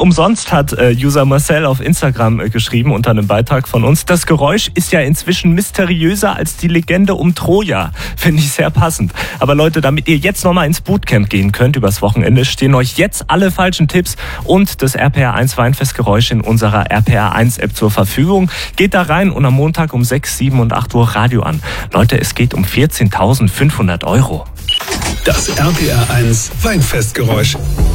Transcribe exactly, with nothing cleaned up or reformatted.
umsonst hat äh, User Marcel auf Instagram äh, geschrieben unter einem Beitrag von uns. Das Geräusch ist ja inzwischen mysteriöser als die Legende um Troja. Finde ich sehr passend. Aber Leute, damit ihr jetzt nochmal ins Bootcamp gehen könnt übers Wochenende, stehen euch jetzt alle falschen Tipps und das R P R eins Weinfestgeräusch in unserer R P R eins App zur Verfügung. Geht da rein und am Montag um sechs, sieben und acht Uhr Radio an. Leute, es geht um vierzehntausendfünfhundert Euro. Das R P R eins Weinfestgeräusch.